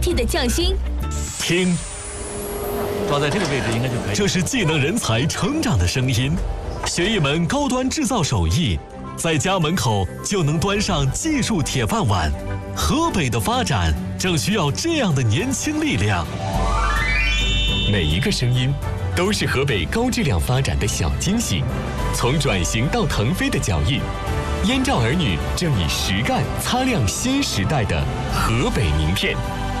APP 的匠心。 听， 抓在这个位置应该就可以。 这是技能人才成长的声音。学一门高端制造手艺，在家门口就能端上技术铁饭碗。河北的发展正需要这样的年轻力量。 每一个声音都是河北高质量发展的小惊喜，从转型到腾飞的脚印，燕赵儿女正以实干擦亮新时代的河北名片。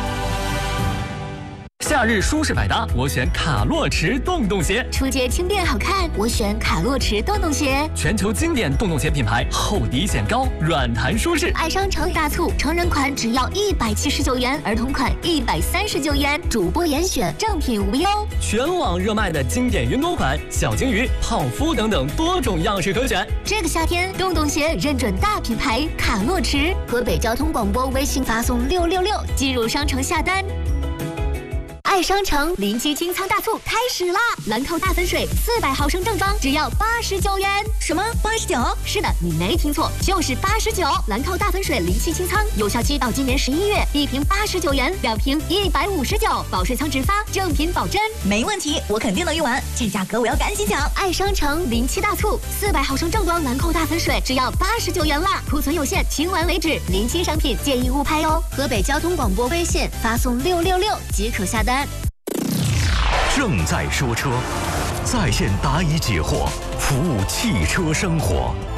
夏日舒适百搭，我选卡洛驰洞洞鞋。 出街轻便好看，我选卡洛驰洞洞鞋。 全球经典洞洞鞋品牌，厚底显高，软弹舒适。 爱商城大促，成人款只要179元，儿童款139元，主播严选，正品无忧。 全网热卖的经典云朵款、小金鱼、泡芙等等多种样式可选。 这个夏天，洞洞鞋认准大品牌卡洛驰。河北交通广播微信发送666进入商城下单。爱商城临期清仓大促开始啦！兰蔻大粉水400毫升正装只要89元。什么89？是的，你没听错，就是89。兰蔻大粉水临期清仓，有效期到今年11月，一瓶89元，2瓶159，保税仓直发，正品保真。 没问题，我肯定能用完，这价格我要赶紧抢！ 爱商城临期大促，400毫升正装兰蔻大粉水只要89元啦，库存有限，清完为止，临期商品建议误拍哦。河北交通广播微信发送666即可下单。 正在说车，在线答疑解惑，服务汽车生活。